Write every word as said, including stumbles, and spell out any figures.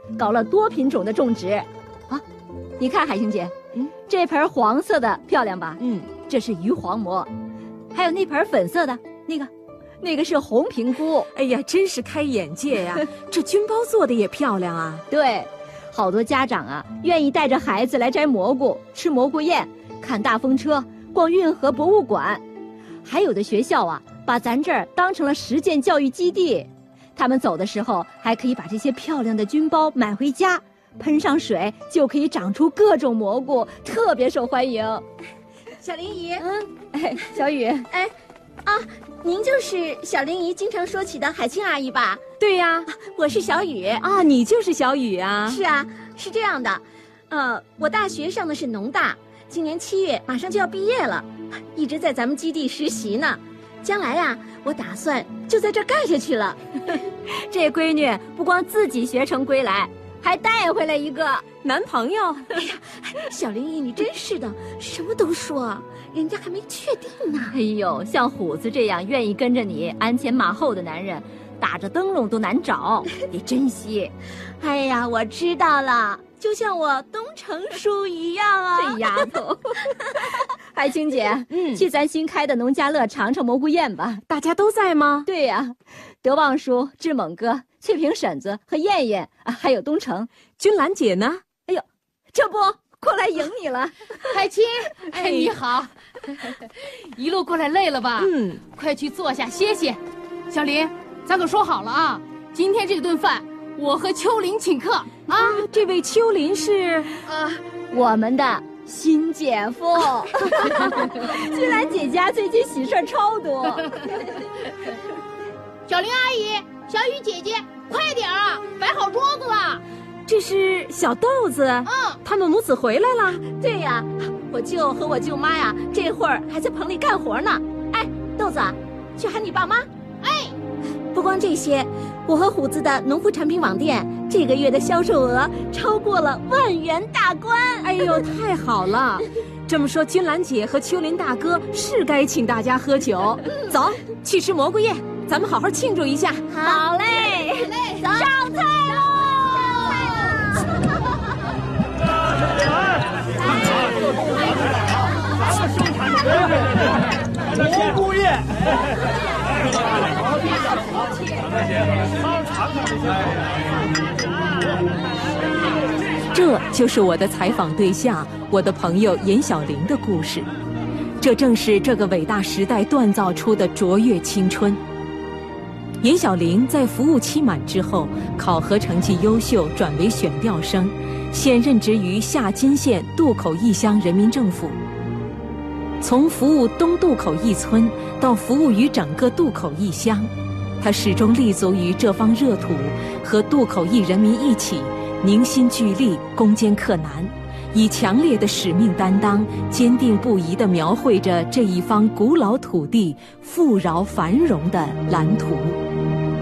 搞了多品种的种植。啊，你看海星姐，嗯，这盆黄色的漂亮吧？ 嗯， 这是鱼黄蘑，还有那盆粉色的那个，那个是红平菇。 哎呀，真是开眼界呀！这菌包做的也漂亮啊。 对，好多家长啊，愿意带着孩子来摘蘑菇，吃蘑菇宴，看大风车，逛运河博物馆。还有的学校啊，把咱这儿当成了实践教育基地。他们走的时候，还可以把这些漂亮的菌包买回家，喷上水就可以长出各种蘑菇，特别受欢迎。 小林姨， 嗯，哎，小雨， 哎，啊，您就是小林姨经常说起的海清阿姨吧？ 对呀， 我是小雨啊，你就是小雨啊？ 是啊，是这样的，呃，我大学上的是农大，今年七月马上就要毕业了，一直在咱们基地实习呢。将来呀、啊，我打算就在这儿干下去了。 这闺女不光自己学成归来，还带回来一个男朋友。 哎呀，小林姨，你真是的，什么都说，人家还没确定呢。 哎呦，像虎子这样愿意跟着你鞍前马后的男人，打着灯笼都难找，得珍惜。 哎呀，我知道了，就像我东成叔一样啊。 这丫头。海清姐， 嗯， 去咱新开的农家乐尝尝蘑菇宴吧。 大家都在吗？ 对呀、啊，德旺叔、志猛哥、翠萍婶子和燕燕啊，还有东城。 君兰姐呢？ 哎呦，这不过来迎你了。 海清，哎，你好，一路过来累了吧？ 嗯， 快去坐下歇歇。小林，咱可说好了啊，今天这顿饭我和秋林请客啊。 啊，这位秋林是啊，我们的新姐夫。君兰姐家最近喜事超多。 小林阿姨、小雨姐姐，快点啊，摆好桌子了。 这是小豆子， 嗯， 他们母子回来了。 对呀，我舅和我舅妈呀，这会儿还在棚里干活呢。哎，豆子，去喊你爸妈。 哎， 不光这些，我和虎子的农副产品网店这个月的销售额超过了万元大关。 哎呦，太好了！这么说，君兰姐和秋林大哥是该请大家喝酒。走，去吃蘑菇宴，咱们好好庆祝一下。 好嘞， 好嘞， 走，上菜喽！ 蘑菇宴。 这就是我的采访对象，我的朋友严小玲的故事。这正是这个伟大时代锻造出的卓越青春。严小玲在服务期满之后，考核成绩优秀，转为选调生，现任职于下金县渡口驿乡人民政府。从服务东渡口驿村到服务于整个渡口驿乡，他始终立足于这方热土，和渡口驿人民一起凝心聚力，攻坚克难，以强烈的使命担当，坚定不移地描绘着这一方古老土地富饶繁荣的蓝图。